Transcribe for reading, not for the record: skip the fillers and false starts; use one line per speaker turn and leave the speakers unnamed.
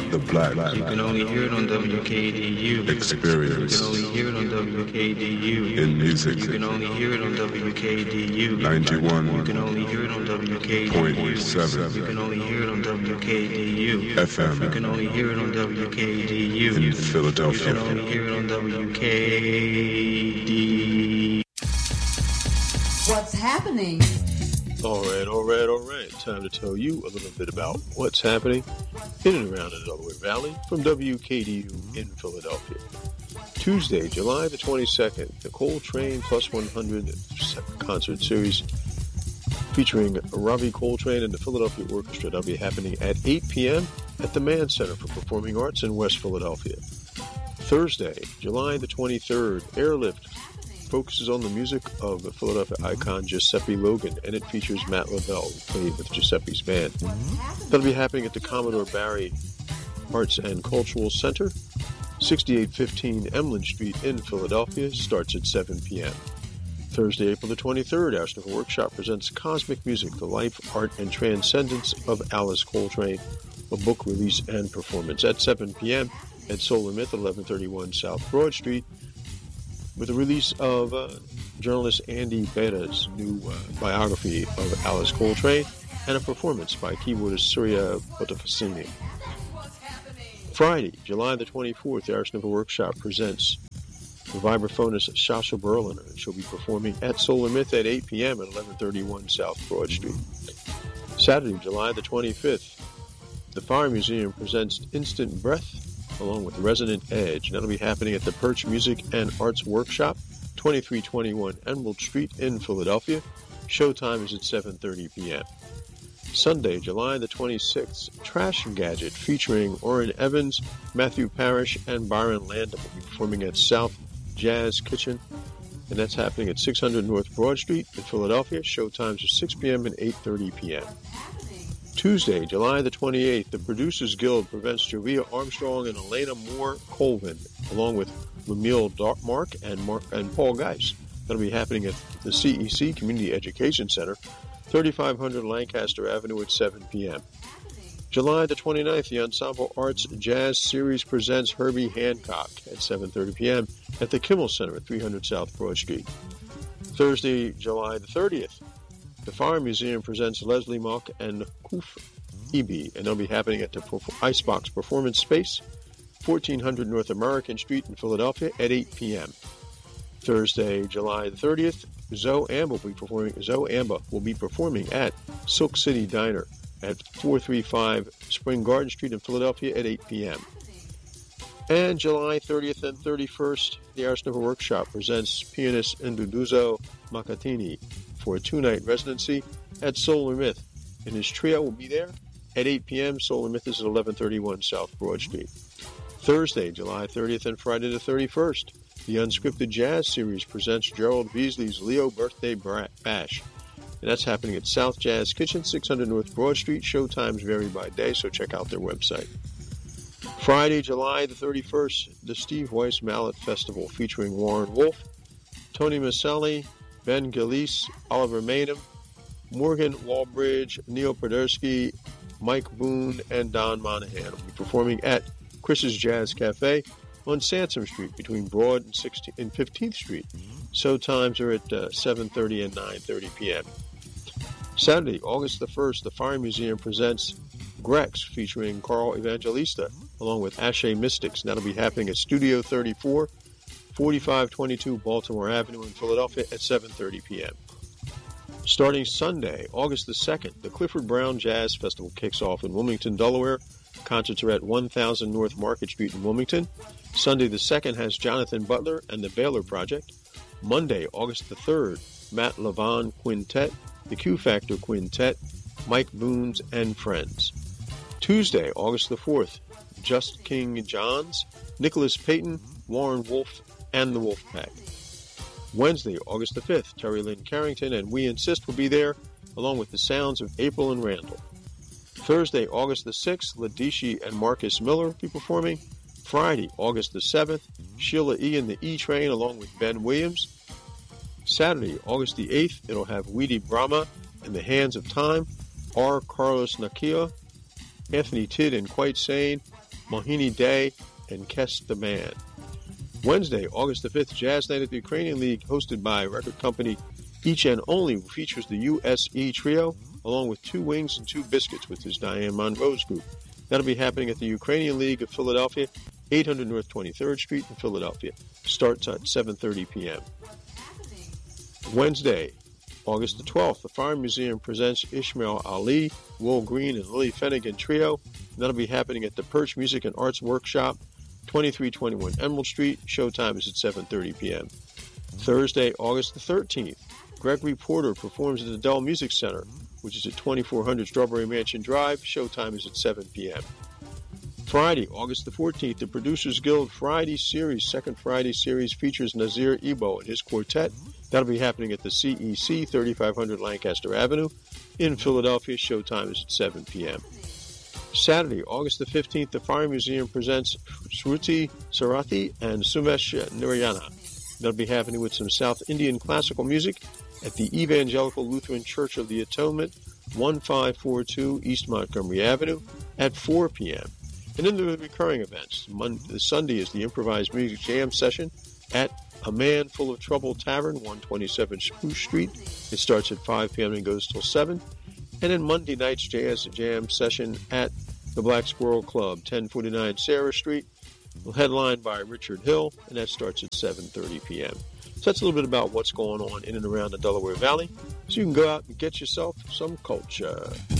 The black.
You can only hear it on WKDU.
Experience.
You can only hear it on WKDU.
In music.
You can only hear it on WKDU.
91.
You can only hear it on WKDU.
0.7.
You can only hear it on WKDU.
FM.
You can only hear it on WKDU.
In Philadelphia.
You can only hear it on WKD.
What's happening?
All right. Time to tell you a little bit about what's happening in and around the Delaware Valley from WKDU in Philadelphia. Tuesday, July the 22nd, the Coltrane Plus 100 concert series featuring Ravi Coltrane and the Philadelphia Orchestra. That'll be happening at 8 p.m. at the Mann Center for Performing Arts in West Philadelphia. Thursday, July the 23rd, Airlift focuses on the music of the Philadelphia icon Giuseppe Logan, and it features Matt Lavelle, who played with Giuseppe's band. That'll be happening at the Commodore Barry Arts and Cultural Center, 6815 Emlyn Street in Philadelphia, starts at 7 p.m. Thursday, April the 23rd, Ashton Workshop presents Cosmic Music, the Life, Art, and Transcendence of Alice Coltrane, a book release and performance at 7 p.m. at Solar Myth, 1131 South Broad Street, with the release of journalist Andy Betta's new biography of Alice Coltrane and a performance by keyboardist Surya Botafasini. Friday, July the 24th, the Irish Nova Workshop presents the vibraphonist Sasha Berliner, and she'll be performing at Solar Myth at 8 p.m. at 1131 South Broad Street. Saturday, July the 25th, the Fire Museum presents Instant Breath along with Resonant Edge, and that'll be happening at the Perch Music and Arts Workshop, 2321 Emerald Street in Philadelphia. Showtime is at 7:30 p.m. Sunday, July the 26th, Trash Gadget featuring Orrin Evans, Matthew Parrish, and Byron Landon will be performing at South Jazz Kitchen, and that's happening at 600 North Broad Street in Philadelphia. Showtimes are 6 p.m. and 8:30 p.m. Tuesday, July the 28th, the Producers Guild presents Jovia Armstrong and Elena Moore Colvin, along with Lemuel Mark and Paul Geis. That'll be happening at the CEC Community Education Center, 3500 Lancaster Avenue at 7 p.m. July the 29th, the Ensemble Arts Jazz Series presents Herbie Hancock at 7:30 p.m. at the Kimmel Center at 300 South Broad Street. Thursday, July the 30th, the Fire Museum presents Leslie Mock and Kuf Ibi, and they'll be happening at the Icebox Performance Space, 1400 North American Street in Philadelphia at 8 p.m. Thursday, July the 30th, Zoe Amba will be performing at Silk City Diner at 435 Spring Garden Street in Philadelphia at 8 p.m. And July 30th and 31st, the Ars Nova Workshop presents pianist Nduduzo Makatini for a 2-night residency at Solar Myth, and his trio will be there at 8 p.m. Solar Myth is at 1131 South Broad Street. Thursday, July 30th and Friday the 31st, the Unscripted Jazz Series presents Gerald Beasley's Leo Birthday Bash, and that's happening at South Jazz Kitchen, 600 North Broad Street. Showtimes vary by day, so check out their website. Friday, July the 31st, the Steve Weiss Mallet Festival featuring Warren Wolf, Tony Maselli, Ben Gillies, Oliver Maynham, Morgan Walbridge, Neil Podersky, Mike Boone, and Don Monahan will be performing at Chris's Jazz Cafe on Sansom Street between Broad and 15th Street. So times are at 7:30 and 9:30 p.m. Saturday, August the 1st, the Fire Museum presents Grex featuring Carl Evangelista along with Ashe Mystics, and that'll be happening at Studio 34, 4522 Baltimore Avenue in Philadelphia at 7:30 p.m. Starting Sunday, August the 2nd, the Clifford Brown Jazz Festival kicks off in Wilmington, Delaware. Concerts are at 1000 North Market Street in Wilmington. Sunday the 2nd has Jonathan Butler and the Baylor Project. Monday, August the 3rd, Matt Levon Quintet, the Q Factor Quintet, Mike Boones, and Friends. Tuesday, August the 4th, Just King Johns, Nicholas Payton, Warren Wolf, and the Wolfpack. Wednesday, August the 5th, Terry Lynn Carrington and We Insist will be there, along with the sounds of April and Randall. Thursday, August the 6th, Ladishi and Marcus Miller will be performing. Friday, August the 7th, Sheila E. and the E-Train along with Ben Williams. Saturday, August the 8th, it'll have Weedy Brahma and the Hands of Time, R. Carlos Nakia, Anthony Tidd and Quite Sane, Mohini Day, and Kes the Band. Wednesday, August the 5th, Jazz Night at the Ukrainian League, hosted by record company Each and Only, features the USE Trio, along with Two Wings and Two Biscuits with his Diane Monroe's group. That'll be happening at the Ukrainian League of Philadelphia, 800 North 23rd Street in Philadelphia. Starts at 7:30 p.m. Wednesday, August the 12th, the Fire Museum presents Ishmael Ali, Will Green, and Lily Finnegan Trio. That'll be happening at the Perch Music and Arts Workshop, 2321 Emerald Street. Showtime is at 7:30 p.m. Thursday, August the 13th, Gregory Porter performs at the Dell Music Center, which is at 2400 Strawberry Mansion Drive. Showtime is at 7 p.m. Friday, August the 14th, the Producers Guild Friday Series, second Friday series, features Nazir Ebo and his quartet. That'll be happening at the CEC, 3500 Lancaster Avenue in Philadelphia. Showtime is at 7 p.m. Saturday, August the 15th, the Fire Museum presents Shruti Sarathi and Sumesh Narayana. That'll be happening with some South Indian classical music at the Evangelical Lutheran Church of the Atonement, 1542 East Montgomery Avenue at 4 p.m. And in the recurring events, Sunday is the improvised music jam session at A Man Full of Trouble Tavern, 127 Spruce Street. It starts at 5 p.m. and goes till 7. And then Monday night's jazz jam session at the Black Squirrel Club, 1049 Sarah Street, headlined by Richard Hill, and that starts at 7:30 p.m. So that's a little bit about what's going on in and around the Delaware Valley. So you can go out and get yourself some culture.